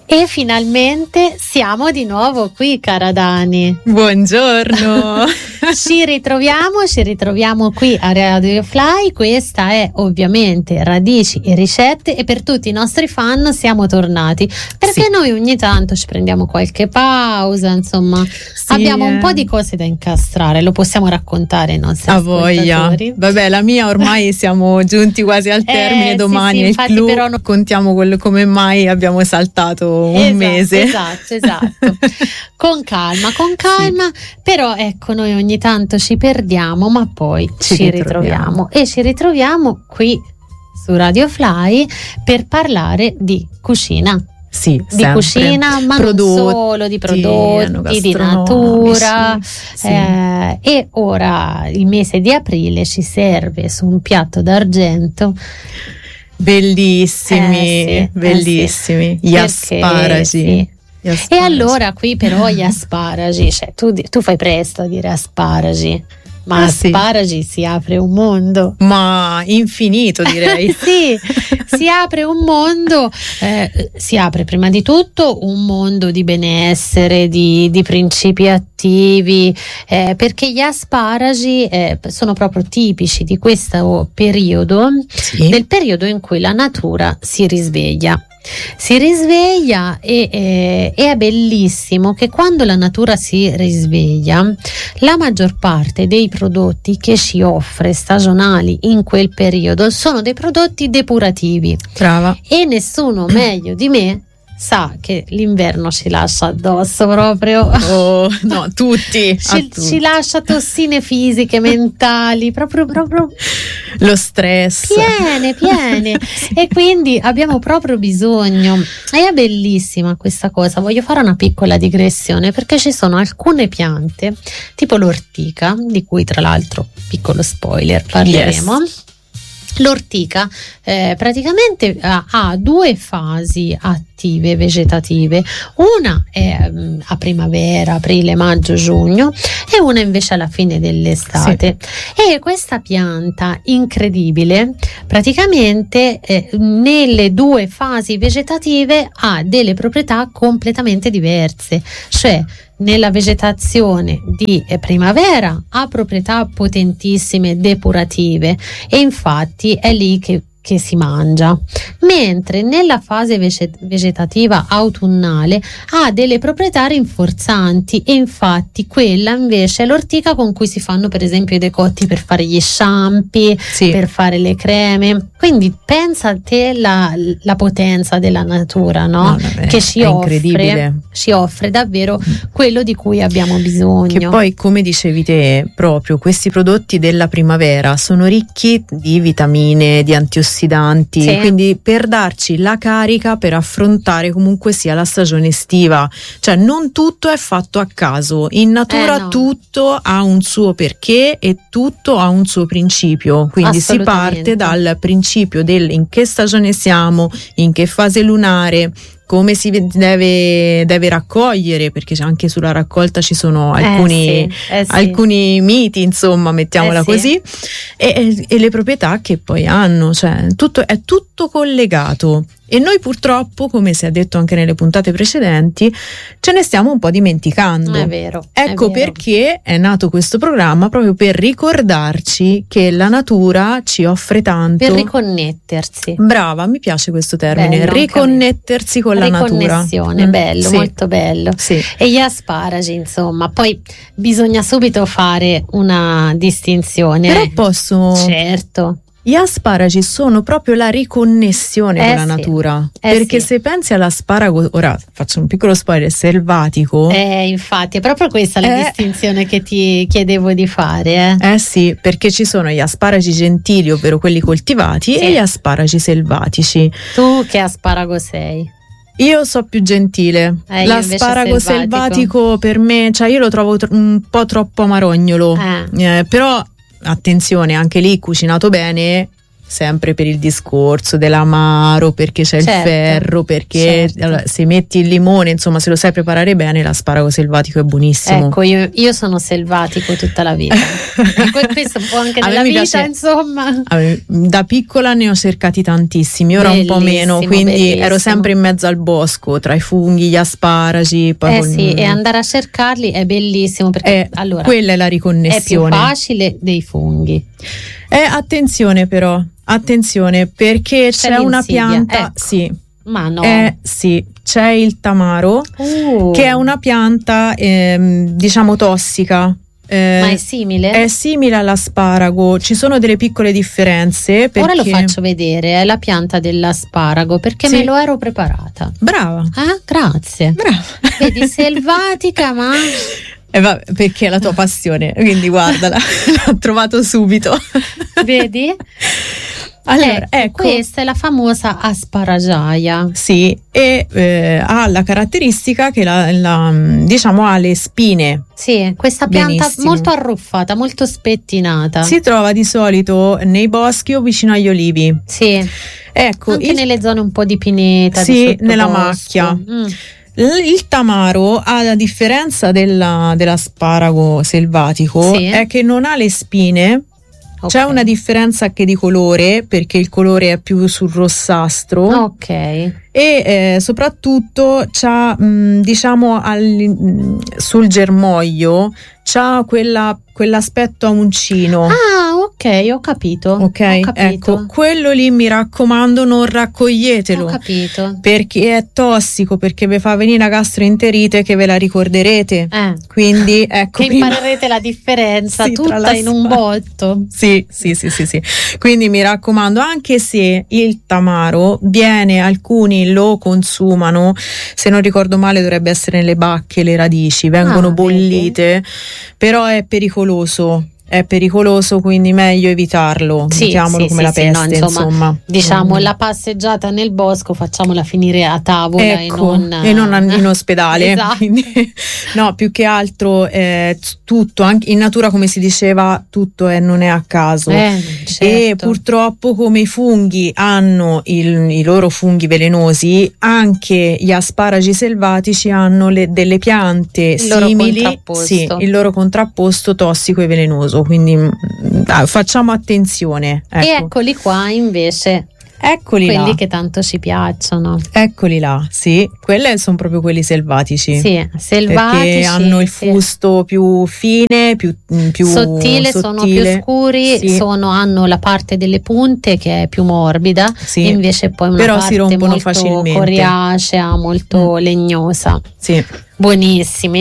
E finalmente siamo di nuovo qui, cara Dani. Buongiorno. Ci ritroviamo qui a Radio Fly. Questa è ovviamente Radici e Ricette e per tutti i nostri fan siamo tornati perché noi ogni tanto ci prendiamo qualche pausa, insomma abbiamo un po' di cose da incastrare, lo possiamo raccontare ai nostri ascoltatori. Vabbè, la mia ormai siamo giunti quasi al termine, domani il infatti, clou, però contiamo come mai abbiamo saltato un mese. Esatto. Con calma, però ecco, noi ogni tanto ci perdiamo ma poi ci ritroviamo e ci ritroviamo qui su Radio Fly per parlare di cucina. Sì, di cucina, ma non solo, di prodotti, di natura. Sì. E ora il mese di aprile ci serve su un piatto d'argento bellissimi, gli asparagi. Sì. E allora qui però gli asparagi, cioè tu fai presto a dire asparagi, ma asparagi si apre un mondo, ma infinito direi. Sì, si apre un mondo, si apre prima di tutto un mondo di benessere, di principi attivi, perché gli asparagi sono proprio tipici di questo periodo, del periodo in cui la natura si risveglia e è bellissimo che quando la natura si risveglia la maggior parte dei prodotti che ci offre stagionali in quel periodo sono dei prodotti depurativi. Brava. E nessuno meglio di me sa che l'inverno ci lascia addosso proprio. Oh, no, tutti. Ci lascia tossine fisiche, mentali, proprio lo stress. Piene. E quindi abbiamo proprio bisogno. È bellissima questa cosa. Voglio fare una piccola digressione perché ci sono alcune piante, tipo l'ortica, di cui tra l'altro, piccolo spoiler, parleremo. Yes. L'ortica praticamente ha due fasi attive vegetative, una è a primavera, aprile, maggio, giugno e una invece alla fine dell'estate. Sì. E questa pianta incredibile praticamente nelle due fasi vegetative ha delle proprietà completamente diverse, cioè nella vegetazione di primavera ha proprietà potentissime depurative e infatti è lì che si mangia, mentre nella fase vegetativa autunnale ha delle proprietà rinforzanti e infatti quella invece è l'ortica con cui si fanno per esempio i decotti per fare gli shampoo, per fare le creme. Quindi pensa a te la potenza della natura, no? Che ci offre davvero quello di cui abbiamo bisogno. Che poi, come dicevi te, proprio questi prodotti della primavera sono ricchi di vitamine, di antiossidanti, quindi per darci la carica per affrontare comunque sia la stagione estiva. Cioè non tutto è fatto a caso, in natura tutto ha un suo perché e tutto ha un suo principio, quindi si parte dal principio in che stagione siamo, in che fase lunare, come si deve raccogliere, perché anche sulla raccolta ci sono alcuni miti, insomma, mettiamola così, e le proprietà che poi hanno, cioè è tutto collegato. E noi purtroppo, come si è detto anche nelle puntate precedenti, ce ne stiamo un po' dimenticando. È vero. Ecco perché è nato questo programma, proprio per ricordarci che la natura ci offre tanto. Per riconnettersi. Brava, mi piace questo termine, bello, riconnettersi con la natura. Riconnessione, bello, molto bello. Sì. E gli asparagi, insomma, poi bisogna subito fare una distinzione. Però posso... Certo. Gli asparagi sono proprio la riconnessione con la natura, perché se pensi all'asparago, ora faccio un piccolo spoiler, selvatico. Infatti è proprio questa la distinzione che ti chiedevo di fare. Sì, perché ci sono gli asparagi gentili, ovvero quelli coltivati, e gli asparagi selvatici. Tu che asparago sei? Io so più gentile. L'asparago selvatico per me, cioè io lo trovo un po' troppo amarognolo, però attenzione, anche lì cucinato bene sempre per il discorso dell'amaro, perché c'è il ferro, perché allora, se metti il limone, insomma, se lo sai preparare bene, l'asparago selvatico è buonissimo. Ecco, io sono selvatico tutta la vita. Questo un po' anche nella vita, piace, insomma. Da piccola ne ho cercati tantissimi, ora un po' meno, quindi ero sempre in mezzo al bosco, tra i funghi, gli asparagi. Sì, e andare a cercarli è bellissimo, perché allora quella è la riconnessione. È più facile dei funghi. Attenzione però, perché c'è una pianta, sì. Ma no. Sì, c'è il tamaro, che è una pianta diciamo tossica. Ma è simile? È simile all'asparago, ci sono delle piccole differenze. Ora lo faccio vedere, è la pianta dell'asparago, perché me lo ero preparata. Brava. Grazie. Brava. Vedi, selvatica, ma... Vabbè, perché è la tua passione, quindi guardala, l'ho trovato subito. Vedi? Allora, ecco, questa è la famosa asparagiaia. Sì, e ha la caratteristica che diciamo ha le spine. Sì, questa pianta molto arruffata, molto spettinata. Si trova di solito nei boschi o vicino agli olivi. Sì. Ecco, anche nelle zone un po' di pineta. Sì, nella macchia. Il tamaro, a differenza dell'asparago selvatico, è che non ha le spine. C'è una differenza anche di colore, perché il colore è più sul rossastro. E soprattutto c'ha diciamo sul germoglio c'ha quell'aspetto a uncino. Ho capito. Ecco, quello lì mi raccomando non raccoglietelo. Ho capito. Perché è tossico, perché vi fa venire la gastroenterite che ve la ricorderete. Quindi ecco, che imparerete la differenza tutta in un botto. Sì. Quindi mi raccomando, anche se il tamaro alcuni lo consumano, se non ricordo male dovrebbe essere nelle bacche, le radici vengono bollite, però è pericoloso, quindi meglio evitarlo, mettiamolo come la peste, insomma. Diciamo la passeggiata nel bosco facciamola finire a tavola, ecco, e non in ospedale. Quindi, no, più che altro tutto, anche in natura, come si diceva, tutto non è a caso. E purtroppo, come i funghi hanno i loro funghi velenosi, anche gli asparagi selvatici hanno delle piante simili, il loro contrapposto tossico e velenoso. Quindi facciamo attenzione. E eccoli qua invece. Quelli che tanto ci piacciono. Eccoli là, sì, quelli sono proprio quelli selvatici. Sì, selvatici. Perché hanno il fusto più fine, più sottile, sono più scuri, hanno la parte delle punte che è più morbida, invece poi una parte si rompono molto facilmente, coriacea, molto legnosa. Sì. Buonissimi.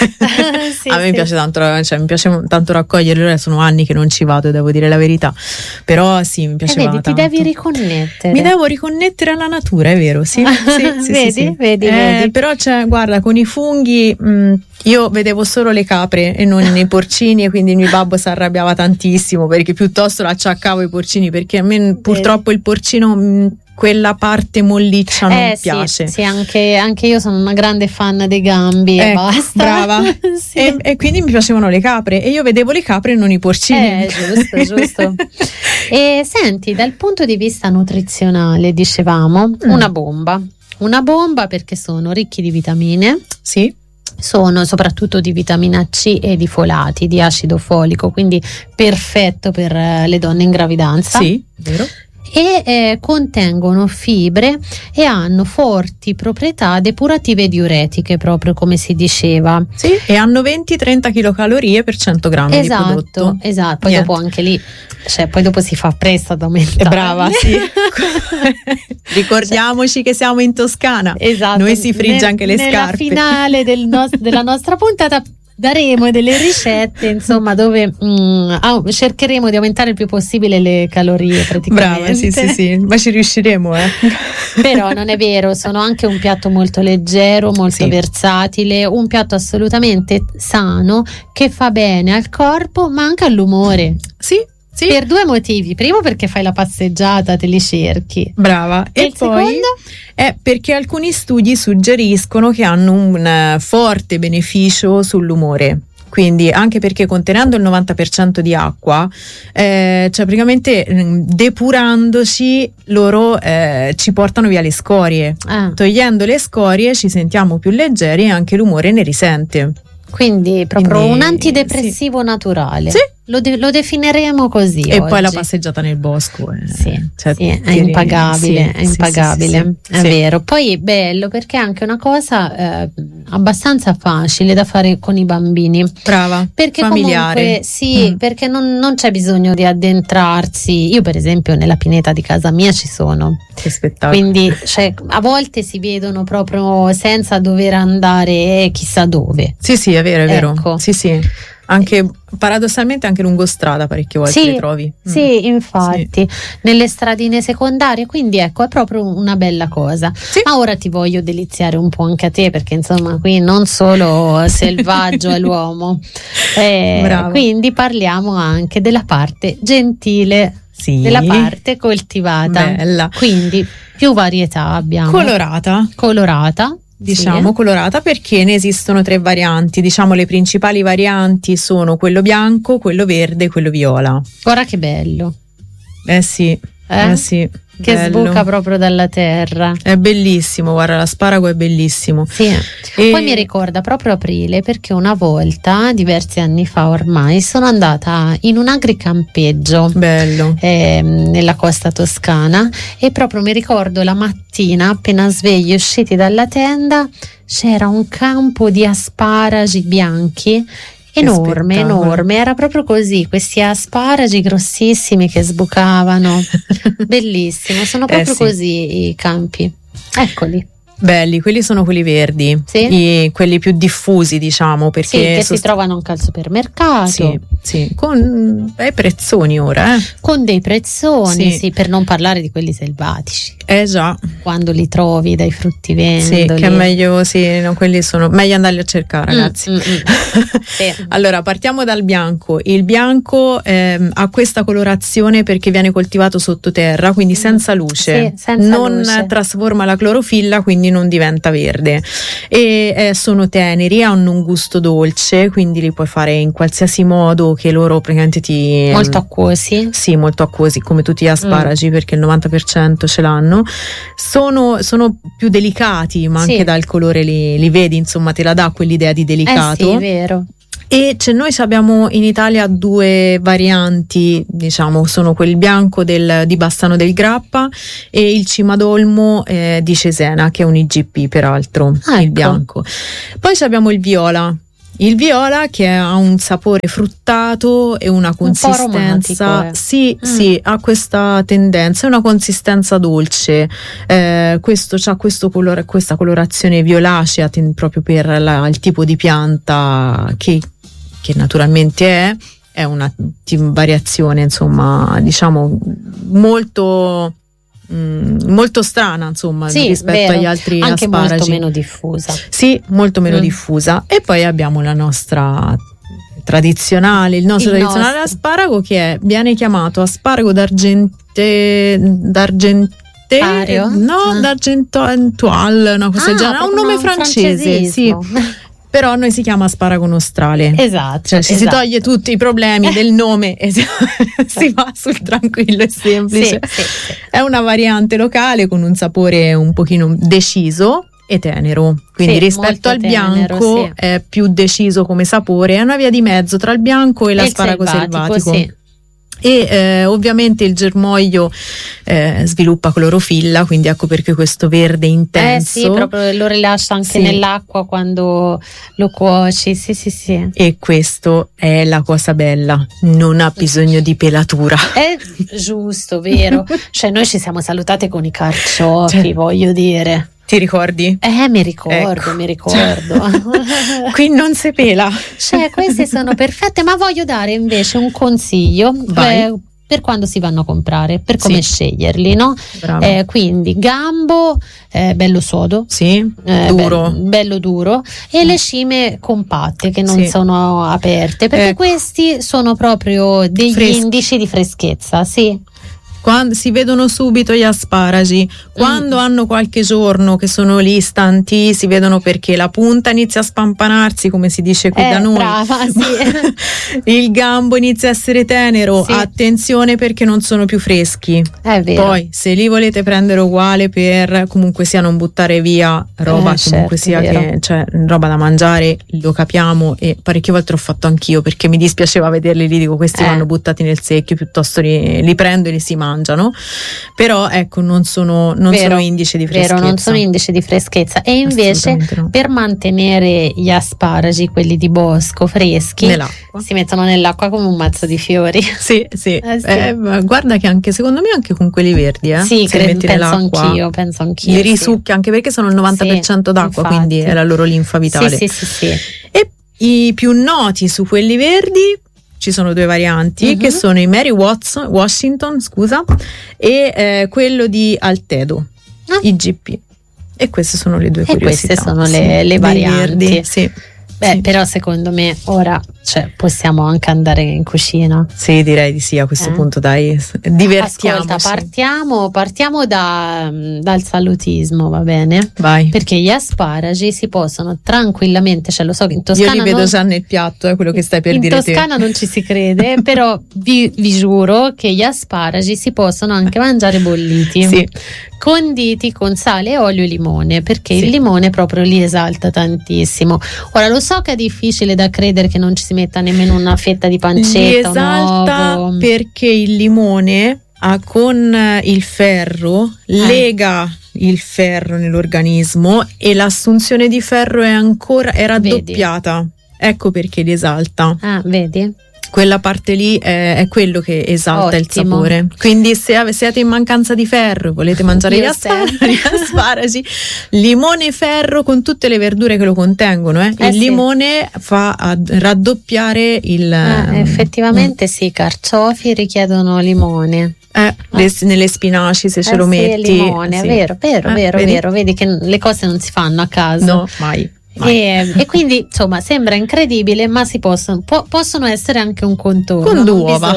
A me piace tanto, mi piace tanto raccoglierli. Ora sono anni che non ci vado, devo dire la verità, però sì, mi piaceva tanto. Ti devi riconnettere. Mi devo riconnettere alla natura, è vero, sì. Vedi. Però guarda, con i funghi io vedevo solo le capre e non i porcini, e quindi il mio babbo si arrabbiava tantissimo, perché piuttosto l'acciaccavo i porcini, perché a me purtroppo il porcino quella parte molliccia non piace. Sì, anche io sono una grande fan dei gambi e basta. Brava. E quindi mi piacevano le capre, e io vedevo le capre e non i porcini. Giusto. E senti, dal punto di vista nutrizionale, dicevamo, una bomba perché sono ricchi di vitamine. Sì. Sono soprattutto di vitamina C e di folati, di acido folico, quindi perfetto per le donne in gravidanza. Sì, vero. E contengono fibre e hanno forti proprietà depurative e diuretiche, proprio come si diceva. Sì, e hanno 20-30 kcal per 100 grammi di prodotto. Esatto. Poi dopo anche lì, poi dopo si fa presto ad aumentare. Brava, sì. Ricordiamoci che siamo in Toscana. Esatto. Noi si frigge anche le scarpe. Nella finale della nostra puntata daremo delle ricette, insomma, dove cercheremo di aumentare il più possibile le calorie, praticamente. Brava, sì, ma ci riusciremo, Però non è vero, sono anche un piatto molto leggero, molto versatile, un piatto assolutamente sano che fa bene al corpo ma anche all'umore. Sì. Per due motivi: primo, perché fai la passeggiata, te li cerchi. Brava. E il poi secondo? È perché alcuni studi suggeriscono che hanno un forte beneficio sull'umore. quindi anche perché contenendo il 90% di acqua, cioè praticamente depurandoci loro ci portano via le scorie. Togliendo le scorie ci sentiamo più leggeri e anche l'umore ne risente. Quindi proprio un antidepressivo naturale. Sì. Lo definiremo così. E oggi. poi la passeggiata nel bosco è impagabile, è impagabile, è vero. Poi è bello perché è anche una cosa abbastanza facile da fare con i bambini. Brava, perché familiare. comunque perché non c'è bisogno di addentrarsi. Io per esempio nella pineta di casa mia ci sono. Che spettacolo. Quindi a volte si vedono proprio senza dover andare chissà dove. Sì, è vero, è vero. Ecco. Sì. Anche paradossalmente anche lungo strada parecchie volte li trovi. Sì, infatti, nelle stradine secondarie, quindi ecco, è proprio una bella cosa. Ma ora ti voglio deliziare un po' anche a te, perché insomma qui non solo selvaggio è l'uomo, quindi parliamo anche della parte gentile, della parte coltivata. Bella. Quindi più varietà abbiamo. Colorata. Colorata perché ne esistono 3 varianti. Diciamo le principali varianti sono quello bianco, quello verde e quello viola. Guarda che bello. Sì. Che bello. Sbuca proprio dalla terra. È bellissimo, guarda, l'asparago è bellissimo. Sì. Poi mi ricorda proprio aprile, perché una volta, diversi anni fa ormai, sono andata in un agricampeggio bello nella costa toscana, e proprio mi ricordo la mattina appena svegli, usciti dalla tenda, c'era un campo di asparagi bianchi enorme, era proprio così, questi asparagi grossissimi che sbucavano. Bellissimo, sono proprio così i campi, eccoli. Belli, quelli sono quelli verdi, quelli più diffusi, diciamo, perché che si trovano anche al supermercato. Con prezzoni ora. Con dei prezzoni, per non parlare di quelli selvatici. Già. Quando li trovi dai fruttivendoli. Che è meglio, quelli sono meglio andarli a cercare, ragazzi. Allora, partiamo dal bianco. Il bianco ha questa colorazione perché viene coltivato sottoterra, quindi senza luce. Non trasforma la clorofilla, quindi non diventa verde, e sono teneri, hanno un gusto dolce, quindi li puoi fare in qualsiasi modo, che loro praticamente molto acquosi. Sì, molto acquosi, come tutti gli asparagi, perché il 90% ce l'hanno. Sono più delicati, ma anche dal colore li vedi, insomma te la dà quell'idea di delicato. Sì, è vero. E noi abbiamo in Italia 2 varianti, diciamo, sono quel bianco di Bassano del Grappa e il cimadolmo di Cesena, che è un IGP peraltro, il bianco. Poi abbiamo il viola. Il viola che ha un sapore fruttato e una consistenza, ha questa tendenza, è una consistenza dolce. Questo c'ha questa colorazione violacea proprio per il tipo di pianta che naturalmente è una variazione, insomma, diciamo molto strana, insomma, rispetto agli altri anche asparagi. Molto meno diffusa. Sì, molto meno diffusa. E poi abbiamo la nostra tradizionale, il nostro tradizionale asparago, che viene chiamato asparago d'argentual, una cosa del genere, ha un nome francese, sì. Però noi si chiama asparago nostrale. Esatto. Cioè si toglie tutti i problemi del nome e si va sul tranquillo e semplice. Sì. È una variante locale con un sapore un pochino deciso e tenero. Quindi rispetto al bianco è più deciso come sapore. È una via di mezzo tra il bianco e l'asparago selvatico. Sì. E ovviamente il germoglio sviluppa clorofilla, quindi ecco perché questo verde intenso. Sì, proprio lo rilascia anche nell'acqua quando lo cuoci. Sì. E questo è la cosa bella, non ha bisogno di pelatura. È giusto, vero? Cioè noi ci siamo salutate con i carciofi, voglio dire. Ti ricordi? Mi ricordo. Qui non si pela. Cioè, queste sono perfette, ma voglio dare invece un consiglio per quando si vanno a comprare, per come sceglierli, no? Quindi gambo bello sodo, duro, bello duro, e le cime compatte che non sono aperte, perché questi sono proprio degli indici di freschezza, quando si vedono subito gli asparagi, quando hanno qualche giorno che sono lì stanti, si vedono perché la punta inizia a spampanarsi, come si dice qui da noi. Brava, sì. Il gambo inizia a essere tenero, sì. Attenzione perché non sono più freschi. È vero. Poi se li volete prendere uguale, per comunque sia non buttare via roba, comunque sia che, cioè, roba da mangiare, lo capiamo, e parecchie volte l'ho fatto anch'io perché mi dispiaceva vederli lì, dico questi vanno buttati nel secchio, piuttosto li prendo e li si mangiano. Però ecco, non sono indice di freschezza. Vero, non sono indice di freschezza. E invece per mantenere gli asparagi, quelli di bosco, freschi, nell'acqua, si mettono nell'acqua come un mazzo di fiori. Sì. Guarda che anche secondo me anche con quelli verdi, sì, penso anch'io. Li risucchia, anche perché sono il 90% d'acqua, infatti. quindi è la loro linfa vitale. Sì. E i più noti su quelli verdi ci sono due varianti, che sono i Mary Washington, e quello di Altedo, IGP. E queste sono le due curiosità. E queste sono le varianti. Verdi, sì. Però secondo me ora possiamo anche andare in cucina. Sì, direi di sì, a questo punto, dai, divertiamoci. Ascolta, partiamo dal salutismo, va bene? Vai. Perché gli asparagi si possono tranquillamente, lo so che in Toscana io li vedo già nel piatto, è quello che stai per dire te. In Toscana non ci si crede, però vi giuro che gli asparagi si possono anche mangiare bolliti. Sì. Conditi con sale, olio e limone, perché il limone proprio li esalta tantissimo. Ora lo so che è difficile da credere che non ci si metta nemmeno una fetta di pancetta. Li esalta perché il limone con il ferro lega il ferro nell'organismo, e l'assunzione di ferro è raddoppiata. Ecco perché li esalta. Vedi? Quella parte lì è quello che esalta il sapore. Quindi se siete in mancanza di ferro e volete mangiare gli asparagi, limone e ferro con tutte le verdure che lo contengono. Il limone fa raddoppiare il... effettivamente sì, carciofi richiedono limone. Nelle spinaci se ce lo metti. Limone, vero, vedi che le cose non si fanno a caso. No, mai. E quindi insomma sembra incredibile, ma possono essere anche un contorno con 2 uova.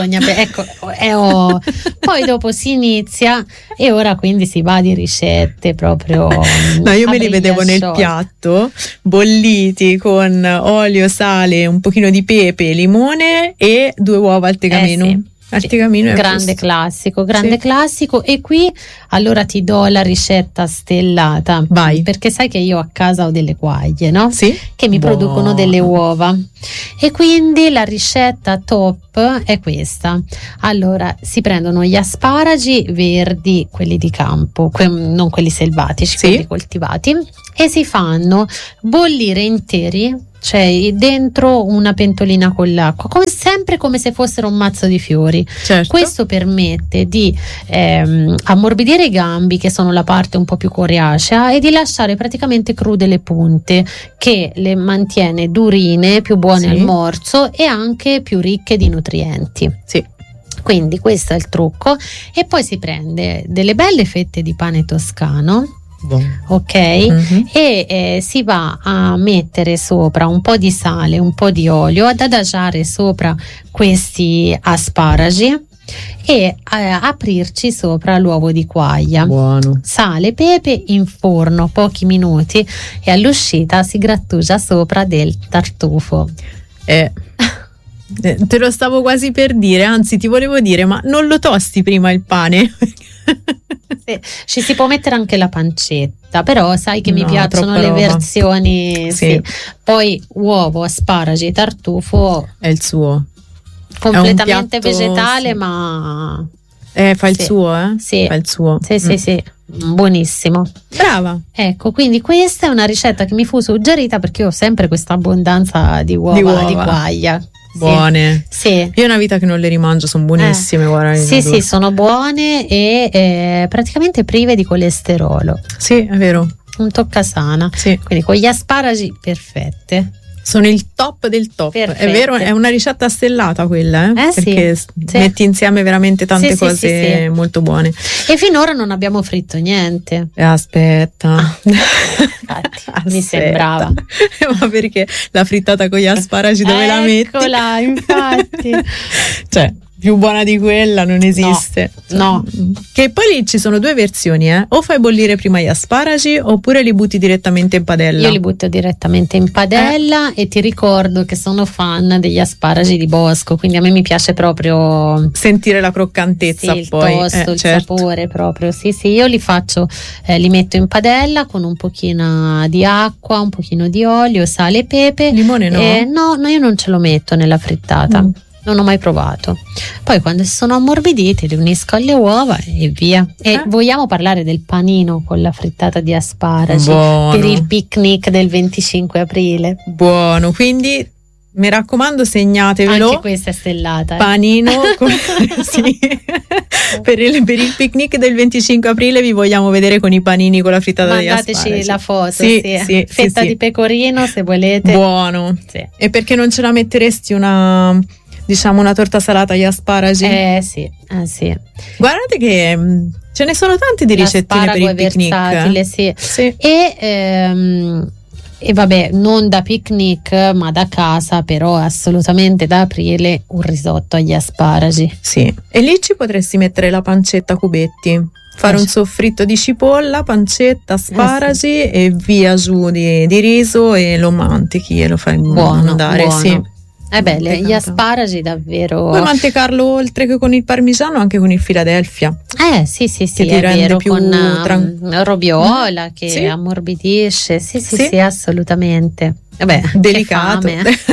Poi dopo si inizia, e ora quindi si va di ricette proprio. No, io me li vedevo nel piatto bolliti con olio, sale, un pochino di pepe, limone e 2 uova al tegamino. Grande classico. E qui allora ti do la ricetta stellata. Vai. Perché sai che io a casa ho delle quaglie, no? Sì. Che mi producono delle uova, e quindi la ricetta top è questa. Allora si prendono gli asparagi verdi, quelli di campo, non quelli selvatici, quelli coltivati, e si fanno bollire interi, cioè dentro una pentolina con l'acqua, sempre come se fossero un mazzo di fiori. Questo permette di ammorbidire i gambi, che sono la parte un po' più coriacea, e di lasciare praticamente crude le punte, che le mantiene durine, più buone al morso e anche più ricche di nutrienti. Quindi questo è il trucco. E poi si prende delle belle fette di pane toscano. E si va a mettere sopra un po' di sale, un po' di olio, ad adagiare sopra questi asparagi e aprirci sopra l'uovo di quaglia. Buono. Sale, pepe, in forno pochi minuti, e all'uscita si grattugia sopra del tartufo. Te lo stavo quasi per dire, anzi ti volevo dire, ma non lo tosti prima il pane? Ci si può mettere anche la pancetta, però sai che mi piacciono le versioni. Poi uovo, asparagi, tartufo è il suo, completamente vegetale, ma fa il suo, fa il suo. Sì, buonissimo, brava. Ecco, quindi questa è una ricetta che mi fu suggerita perché io ho sempre questa abbondanza di uova di quaglia. Buone. Io è una vita che non le rimangio, sono buonissime. Guarda, sono buone e praticamente prive di colesterolo. Sì, è vero. Un toccasana. Quindi con gli asparagi perfette. Sono il top del top. Perfette. È vero, è una ricetta stellata quella, perché metti insieme veramente tante cose molto buone. E finora non abbiamo fritto niente. Aspetta. Infatti, mi sembrava. Ma perché la frittata con gli asparagi dove la metti? Eccola, infatti. più buona di quella non esiste. No. Che poi lì ci sono 2 versioni, o fai bollire prima gli asparagi oppure li butti direttamente in padella. Io li butto direttamente in padella e ti ricordo che sono fan degli asparagi di bosco, quindi a me mi piace proprio sentire la croccantezza, il poi tosto, il certo. sapore proprio. Sì, io li faccio, li metto in padella con un pochino di acqua, un pochino di olio, sale e pepe. Limone no? No, io non ce lo metto nella frittata. Non ho mai provato. Poi quando si sono ammorbiditi li unisco alle uova e via. E vogliamo parlare del panino con la frittata di asparagi. Buono. Per il picnic del 25 aprile. Buono, quindi mi raccomando, segnatevelo. Anche questa è stellata. Panino sì. per il picnic del 25 aprile vi vogliamo vedere con i panini con la frittata di asparagi. Mandateci la foto, sì. Fetta di pecorino se volete. Buono. Sì. E perché non ce la metteresti una torta salata agli asparagi? Sì. Guardate che ce ne sono tante di ricettine per il picnic. Versatile, sì. E vabbè, non da picnic ma da casa, però assolutamente da aprile un risotto agli asparagi. Sì, e lì ci potresti mettere la pancetta a cubetti, fare un soffritto di cipolla, pancetta, asparagi e via giù di riso e lo mantechi e lo fai andare. Sì. Gli asparagi davvero. Puoi mantecarlo oltre che con il parmigiano anche con il Philadelphia. Sì, che ti rende vero, più con roviola che ammorbidisce. Sì, assolutamente. Delicato.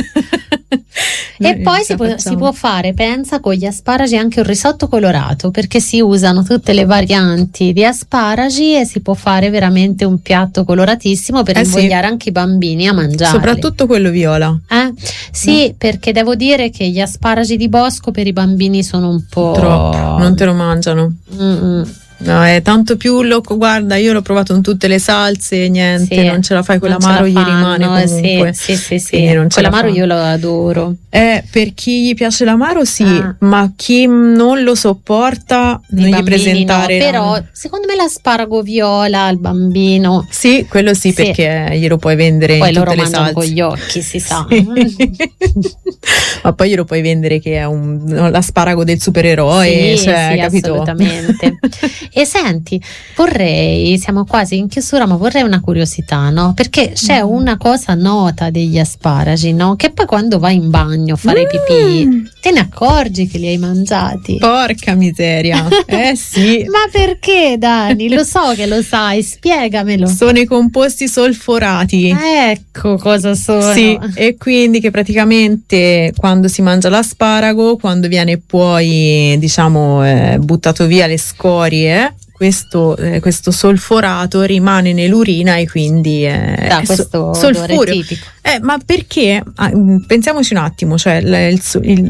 E poi si può fare, pensa, con gli asparagi anche un risotto colorato, perché si usano tutte le varianti di asparagi e si può fare veramente un piatto coloratissimo per invogliare anche i bambini a mangiarli. Soprattutto quello viola. Sì, perché devo dire che gli asparagi di bosco per i bambini sono un po' troppo, non te lo mangiano. No, è tanto più guarda, io l'ho provato in tutte le salse, niente, non ce la fai, quell'amaro gli rimane comunque. Sì. Quell'amaro io lo adoro. Per chi gli piace l'amaro ma chi non lo sopporta non gli presentare. Però secondo me l'asparago viola al bambino. Sì, quello sì, perché glielo puoi vendere poi in tutte le salse. Poi loro mangiano con gli occhi, si sa. Ma poi glielo puoi vendere che è l'asparago del supereroe, capito? Assolutamente. E senti, siamo quasi in chiusura, ma vorrei una curiosità, no? Perché c'è una cosa nota degli asparagi, no? Che poi quando vai in bagno a fare pipì, te ne accorgi che li hai mangiati. Porca miseria. Sì. Ma perché, Dani? Lo so che lo sai, spiegamelo. Sono i composti solforati. Ecco cosa sono. Sì, e quindi che praticamente quando si mangia l'asparago, quando viene poi buttato via le scorie, questo solforato rimane nell'urina e quindi questo solfureo. tipico. Ma perché? Pensiamoci un attimo, cioè